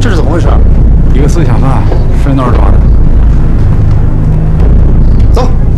这是怎么回事？ 一个思想犯睡那儿抓的。 走。